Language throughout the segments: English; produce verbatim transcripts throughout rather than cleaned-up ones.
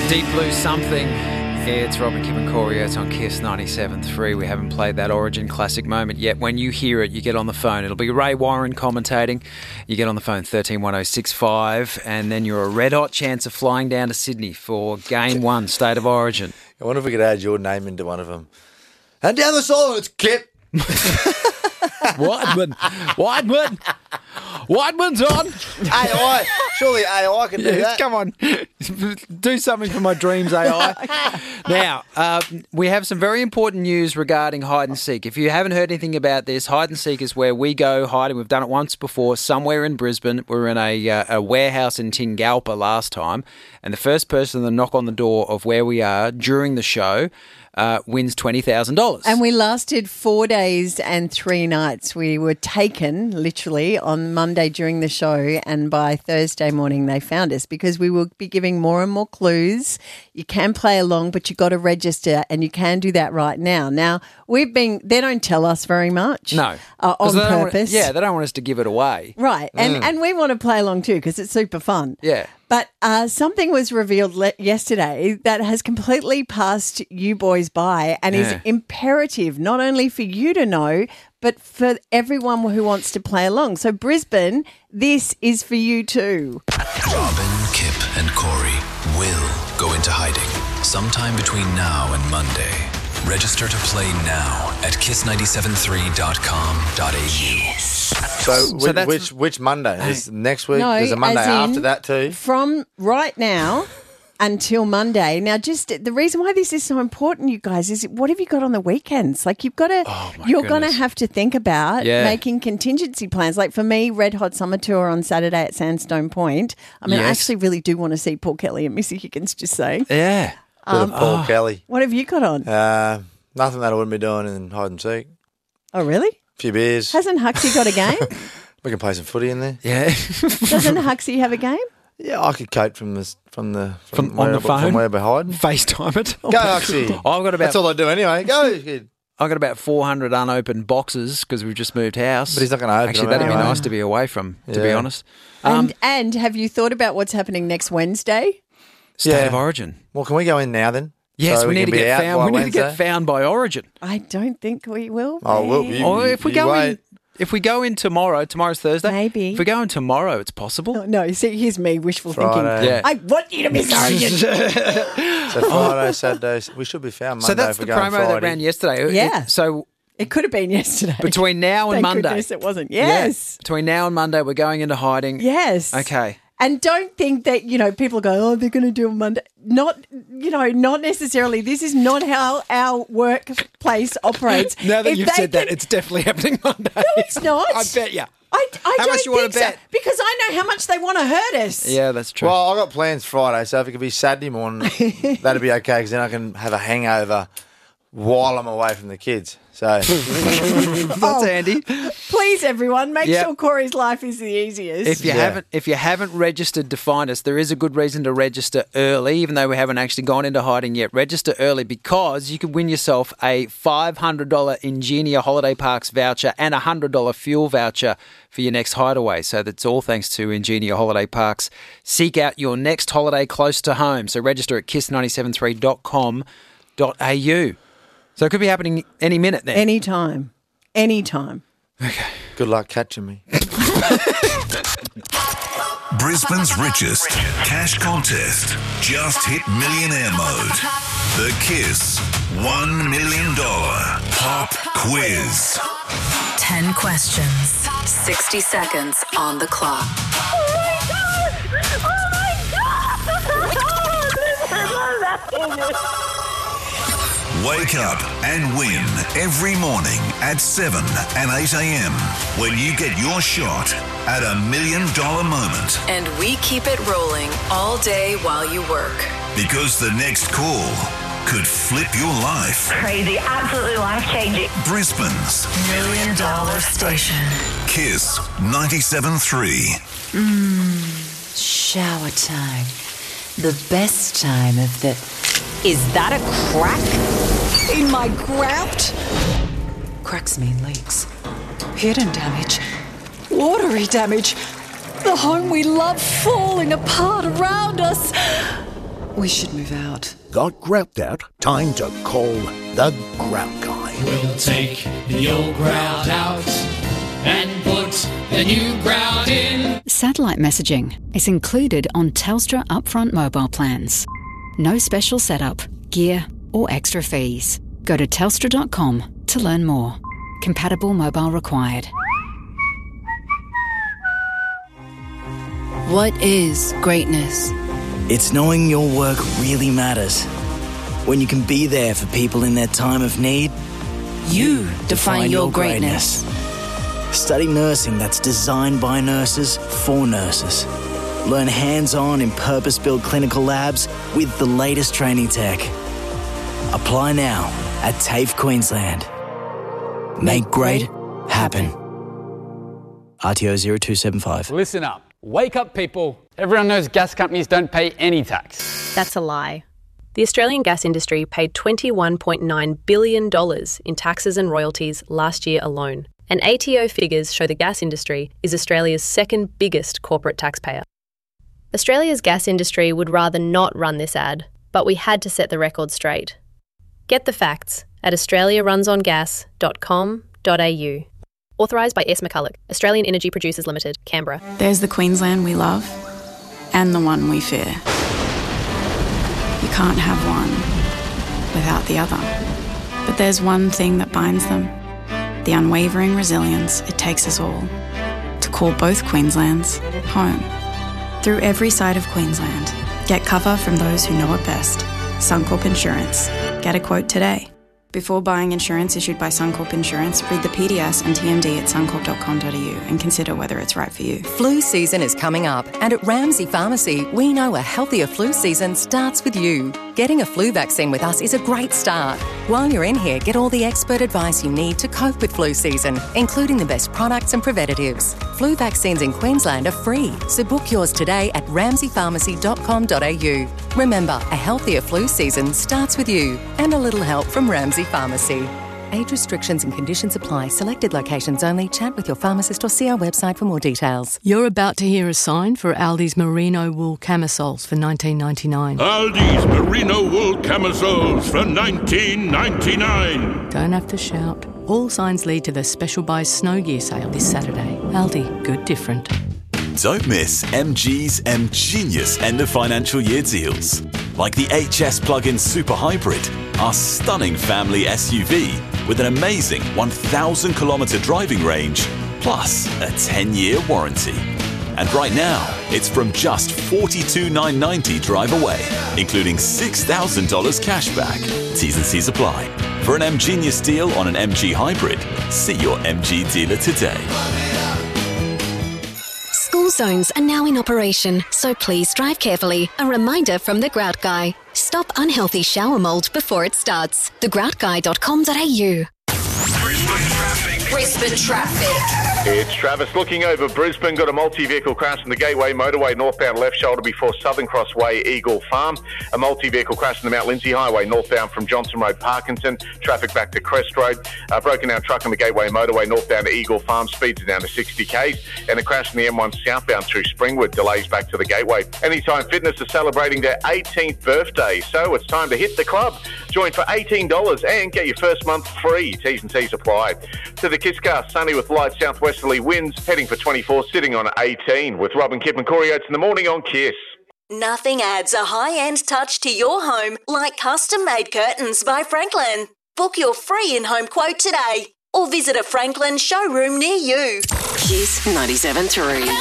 Deep Blue Something. It's Robin, Kim and Corey. It's on Kiss ninety-seven point three. We haven't played that Origin classic moment yet. When you hear it, you get on the phone. It'll be Ray Warren commentating. You get on the phone, thirteen one oh six five, and then you're a red-hot chance of flying down to Sydney for Game one, State of Origin. I wonder if we could add your name into one of them. And down the side, it's Kip. Weidman. Weidman. Weidman's on. A I. Surely A I can do Yes, that. come on. Do something for my dreams, A I. Now, uh, we have some very important news regarding hide and seek. If you haven't heard anything about this, hide and seek is where we go hiding. We've done it once before, somewhere in Brisbane. We were in a, uh, a warehouse in Tingalpa last time, and the first person to knock on the door of where we are during the show Uh, wins twenty thousand dollars. And we lasted four days and three nights. We were taken, literally, on Monday during the show, and by Thursday morning they found us because we will be giving more and more clues. You can play along, but you've got to register, and you can do that right now. Now, we've been, they don't tell us very much. No. Uh, on they don't want- purpose. yeah, they don't want us to give it away. Right. And, and we want to play along too because it's super fun. Yeah. But uh, something was revealed le- yesterday that has completely passed you boys by and Yeah. is imperative not only for you to know, but for everyone who wants to play along. So, Brisbane, this is for you too. Robin, Kip and Corey will go into hiding sometime between now and Monday. Register to play now at kiss nine seven three dot com dot a u. So, which, that's- which which Monday? Is next week? No, There's a Monday as in after that too? From right now until Monday. Now, just the reason why this is so important, you guys, is what have you got on the weekends? Like, you've got to, Oh, my you're going to goodness. have to think about Yeah. making contingency plans. Like for me, Red Hot Summer Tour on Saturday at Sandstone Point. I mean, I Yes. actually really do want to see Paul Kelly and Missy Higgins, just saying. Yeah. Bit of Paul Kelly. What have you got on? Uh, nothing that I wouldn't be doing in hide and seek. Oh, really? A few beers. Hasn't Huxley got a game? We can play some footy in there. Yeah. Doesn't Huxley have a game? Yeah, I could cope from the from the From- on where, the phone? from where we're hiding. FaceTime it. Go, Huxley. I've got about That's all I do anyway. Go, kid. I've got about four hundred unopened boxes because we've just moved house. But he's not going to open Actually, them that'd anyway. be nice to be away from, to be Yeah. honest. Um, and, and have you thought about what's happening next Wednesday? State Yeah. of Origin. Well, can we go in now then? Yes, So we, need can to be get out found. by We need to get Wednesday? found by Origin. I don't think we will. Oh, well, be. you- Or if we you go in, wait. if we go in tomorrow, tomorrow's Thursday. Maybe. If we go in tomorrow, it's possible. Oh, no, see, here's me wishful Friday. thinking. Yeah. I want you to miss Origin. So Friday, Saturday, we should be found Monday So that's if we the go on promo that Friday. ran yesterday. Yeah. It- so It could have been yesterday. between now and Thank Monday. goodness it wasn't. Yeah. Yes. Between now and Monday, we're going into hiding. Yes. Okay. And don't think that, you know, people go, oh, they're going to do it Monday. Not, you know, not necessarily. This is not how our workplace operates. Now that If you've they said that, can- it's definitely happening Monday. No, it's not. I bet you. I, I How don't much you wanna think so. bet? Because I know how much they want to hurt us. Yeah, that's true. Well, I've got plans Friday, so if it could be Saturday morning, that'd be okay, because then I can have a hangover while I'm away from the kids. So, that's handy. Please, everyone, make Yep. sure Corey's life is the easiest. If you Yeah. haven't, if you haven't registered to find us, there is a good reason to register early, even though we haven't actually gone into hiding yet. Register early because you could win yourself a five hundred dollars Ingenia Holiday Parks voucher and a one hundred dollars fuel voucher for your next hideaway. So that's all thanks to Ingenia Holiday Parks. Seek out your next holiday close to home. So register at kiss nine seven three dot com dot a u. So it could be happening any minute then. Anytime. Anytime. good luck catching me. Brisbane's richest cash contest just hit millionaire mode. The Kiss one million dollars Pop Quiz. ten questions, sixty seconds on the clock. Wake up and win every morning at seven and eight a.m. when you get your shot at a million dollar moment. And we keep it rolling all day while you work. Because the next call could flip your life. Crazy, absolutely life-changing. Brisbane's Million dollar station. Kiss ninety-seven point three. Shower time. The best time of the... Is that a crack in my grout? Cracks mean leaks. Hidden damage. Watery damage. The home we love falling apart around us. We should move out. Got grout out? Time to call the Grout Guy. We'll take the old grout out and put the new grout in. Satellite messaging is included on Telstra upfront mobile plans. No special setup, gear or extra fees. Go to telstra dot com to learn more. Compatible mobile required. What is greatness? It's knowing your work really matters. When you can be there for people in their time of need. You define, define your, your greatness. greatness. Study nursing that's designed by nurses for nurses. Learn hands-on in purpose-built clinical labs with the latest training tech. Apply now at TAFE Queensland. Make great happen. R T O zero two seven five. Listen up. Wake up, people. Everyone knows gas companies don't pay any tax. That's a lie. The Australian gas industry paid twenty-one point nine billion dollars in taxes and royalties last year alone. And A T O figures show the gas industry is Australia's second biggest corporate taxpayer. Australia's gas industry would rather not run this ad, but we had to set the record straight. Get the facts at australia runs on gas dot com dot a u. Authorised by S. McCulloch, Australian Energy Producers Limited, Canberra. There's the Queensland we love and the one we fear. You can't have one without the other. But there's one thing that binds them, the unwavering resilience it takes us all to call both Queenslands home. Through every side of Queensland, get cover from those who know it best. Suncorp Insurance. Get a quote today. Before buying insurance issued by Suncorp Insurance, read the P D S and T M D at suncorp dot com dot a u and consider whether it's right for you. Flu season is coming up, and at Ramsay Pharmacy, we know a healthier flu season starts with you. Getting a flu vaccine with us is a great start. While you're in here, get all the expert advice you need to cope with flu season, including the best products and preventatives. Flu vaccines in Queensland are free, so book yours today at ramsay pharmacy dot com dot a u. Remember, a healthier flu season starts with you, and a little help from Ramsay Pharmacy. Age restrictions and conditions apply. Selected locations only. Chat with your pharmacist or see our website for more details. You're about to hear a sign for Aldi's Merino wool camisoles for nineteen ninety-nine. Aldi's Merino wool camisoles for nineteen ninety-nine. Don't have to shout. All signs lead to the Special Buys Snow Gear sale this Saturday. Aldi, good different. Don't miss M G's M Genius end of financial year deals. Like the H S Plug-in Super Hybrid, our stunning family S U V with an amazing one thousand kilometre driving range, plus a ten-year warranty. And right now, it's from just forty-two thousand nine hundred ninety dollars drive away, including six thousand dollars cash back. T's and C's apply. For an M Genius deal on an M G Hybrid, see your M G dealer today. School zones are now in operation, so please drive carefully. A reminder from the Grout Guy. Stop unhealthy shower mould before it starts. the grout guy dot com dot a u. Brisbane traffic. It's Travis looking over Brisbane. Got a multi-vehicle crash in the Gateway Motorway northbound left shoulder before Southern Cross Way, Eagle Farm. A multi-vehicle crash in the Mount Lindsay Highway northbound from Johnson Road, Parkinson. Traffic back to Crest Road. A broken down truck on the Gateway Motorway northbound to Eagle Farm. Speeds are down to sixty k's. And a crash in the M one southbound through Springwood. Delays back to the Gateway. Anytime Fitness is celebrating their eighteenth birthday, so it's time to hit the club. Join for eighteen dollars and get your first month free. T's and C's apply. To the Kisscar, sunny with light southwesterly winds, heading for twenty-four, sitting on eighteen. With Robin, Kip and Corey Oates in the morning on Kiss. Nothing adds a high-end touch to your home like custom-made curtains by Franklin. Book your free in-home quote today or visit a Franklin showroom near you. Kiss ninety-seven point three.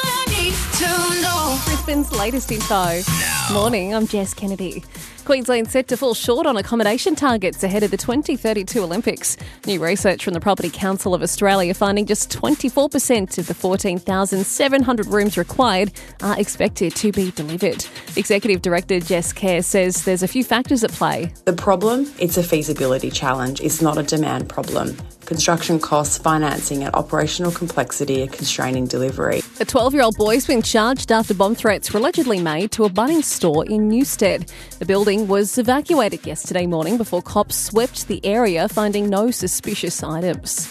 Brisbane's latest info. Morning, I'm Jess Kennedy. Queensland set to fall short on accommodation targets ahead of the twenty thirty-two Olympics. New research from the Property Council of Australia finding just twenty-four percent of the fourteen thousand seven hundred rooms required are expected to be delivered. Executive Director Jess Kerr says there's a few factors at play. The problem, it's a feasibility challenge. It's not a demand problem. Construction costs, financing and operational complexity are constraining delivery. A twelve-year-old boy's been charged after bomb threats were allegedly made to a Bunnings store in Newstead. The building was evacuated yesterday morning before cops swept the area, finding no suspicious items.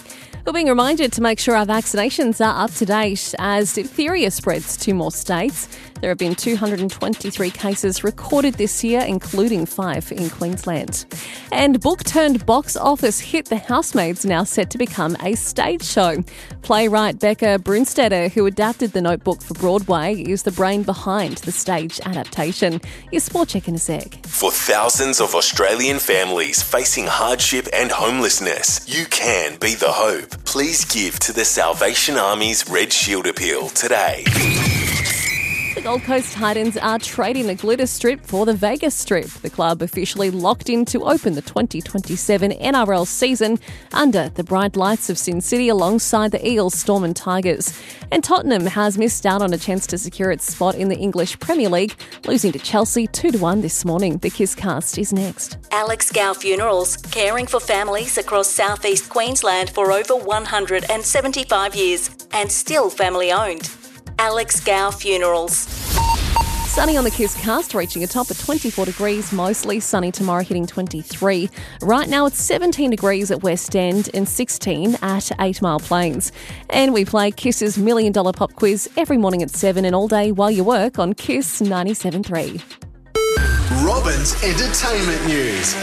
We're being reminded to make sure our vaccinations are up to date as diphtheria spreads to more states. There have been two hundred twenty-three cases recorded this year, including five in Queensland. And book-turned-box office hit The Housemaid's now set to become a stage show. Playwright Becca Brunstetter, who adapted The Notebook for Broadway, is the brain behind the stage adaptation. Your sport check in a sec. For thousands of Australian families facing hardship and homelessness, you can be the hope. Please give to the Salvation Army's Red Shield Appeal today. The Gold Coast Titans are trading the Glitter Strip for the Vegas Strip. The club officially locked in to open the twenty twenty-seven N R L season under the bright lights of Sin City alongside the Eels, Storm and Tigers. And Tottenham has missed out on a chance to secure its spot in the English Premier League, losing to Chelsea two to one this morning. The Kiss Cast is next. Alex Gow Funerals, caring for families across southeast Queensland for over one hundred seventy-five years and still family owned. Alex Gow Funerals. Sunny on the Kiss Cast, reaching a top of twenty-four degrees, mostly sunny tomorrow, hitting twenty-three. Right now it's seventeen degrees at West End and sixteen at Eight Mile Plains. And we play Kiss's Million Dollar Pop Quiz every morning at seven and all day while you work on Kiss ninety-seven point three. Robin's Entertainment News.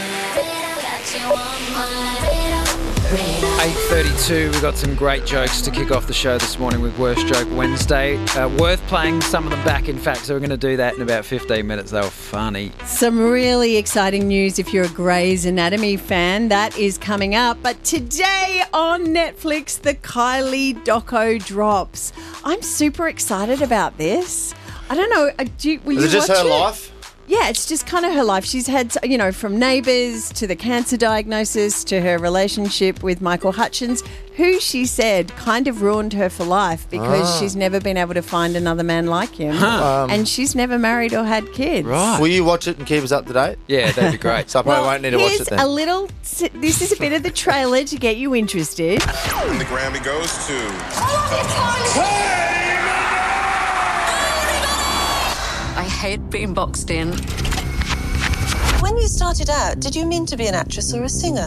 eight thirty-two, we've got some great jokes to kick off the show this morning with Worst Joke Wednesday. Uh, worth playing some of them back, in fact, so we're going to do that in about fifteen minutes. They were funny. Some really exciting news if you're a Grey's Anatomy fan. That is coming up. But today on Netflix, the Kylie doco drops. I'm super excited about this. I don't know. uh, Do you, will Is you it just watch her it? life? Yeah, it's just kind of her life. She's had, you know, from Neighbours to the cancer diagnosis to her relationship with Michael Hutchins, who she said kind of ruined her for life because Ah. she's never been able to find another man like him. Huh. Um, and she's never married or had kids. Will you watch it and keep us up to date? Yeah, that'd be great. So I probably Well, won't need to watch here's it then. a little, this is a bit of the trailer to get you interested. And the Grammy goes to... I hate being boxed in. When you started out, did you mean to be an actress or a singer?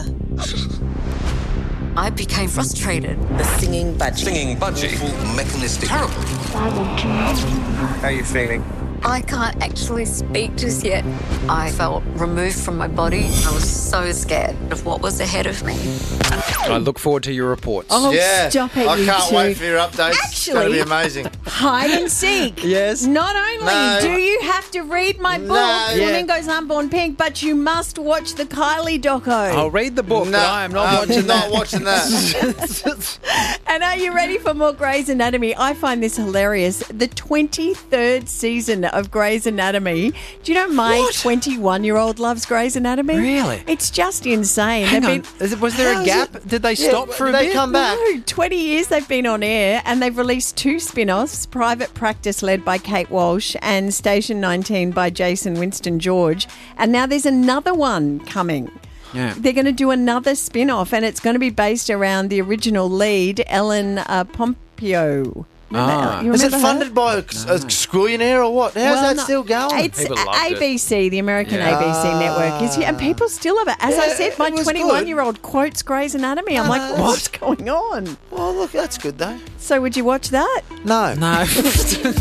I became frustrated. The singing budgie. Singing budgie. Mechanistic. Terrible. How are you feeling? I can't actually speak just yet. I felt removed from my body. I was so scared of what was ahead of me. I look forward to your reports. Oh, yeah. stop it, I you can't two. wait for your updates. It's going to be amazing. Hide and seek. Yes. Not only No. do you have to read my book, No. Flamingo's Unborn Pink, but you must watch the Kylie doco. I'll read the book, No, but I am not I'm watching not that. watching that. And are you ready for more Grey's Anatomy? I find this hilarious. The twenty-third season of Grey's Anatomy. Do you know my twenty-one-year-old loves Grey's Anatomy? Really? It's just insane. Hang They've on. been- Is it, was there How a is gap? it- Did they Yeah, stop for a did they bit? come back? No, twenty years they've been on air and they've released two spin-offs, Private Practice led by Kate Walsh and Station nineteen by Jason Winston George. And now there's another one coming. Yeah. They're going to do another spin-off and it's going to be based around the original lead, Ellen uh, Pompeo. Ah. You Is it remember her? funded by a, a squillionaire or what? How's Well, that no, still going? It's A B C, the American Yeah. A B C network. Is and people still love it. As I Yeah, said, my it was twenty-one-year-old quotes Grey's Anatomy. I'm like, Uh, what's going on? Well, look, that's good though. So would you watch that? No. No.